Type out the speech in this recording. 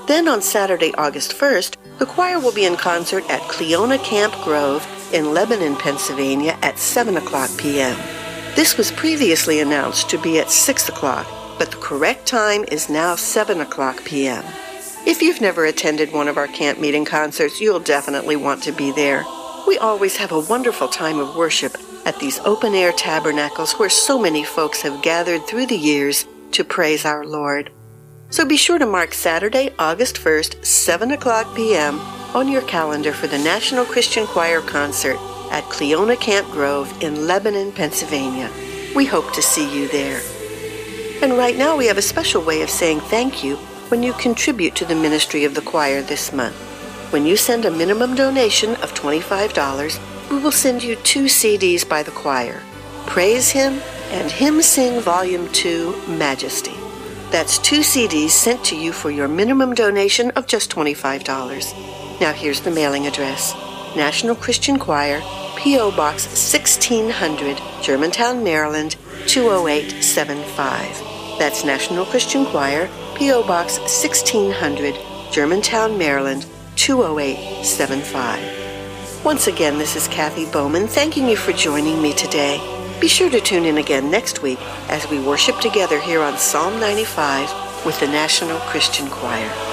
Then on Saturday, August 1st, the choir will be in concert at Cleona Camp Grove in Lebanon, Pennsylvania at 7 o'clock p.m. This was previously announced to be at 6 o'clock, but the correct time is now 7 o'clock p.m. If you've never attended one of our camp meeting concerts, you'll definitely want to be there. We always have a wonderful time of worship at these open-air tabernacles where so many folks have gathered through the years to praise our Lord. So be sure to mark Saturday, August 1st, 7 o'clock p.m. on your calendar for the National Christian Choir concert at Cleona Camp Grove in Lebanon, Pennsylvania. We hope to see you there. And right now we have a special way of saying thank you when you contribute to the ministry of the choir this month. When you send a minimum donation of $25, we will send you 2 CDs by the choir, Praise Him and Hymn Sing Volume 2, Majesty. That's 2 CDs sent to you for your minimum donation of just $25. Now here's the mailing address. National Christian Choir, P.O. Box 1600, Germantown, Maryland, 20875. That's National Christian Choir, P.O. Box 1600, Germantown, Maryland, 20875. Once again, this is Kathy Bowman thanking you for joining me today. Be sure to tune in again next week as we worship together here on Psalm 95 with the National Christian Choir.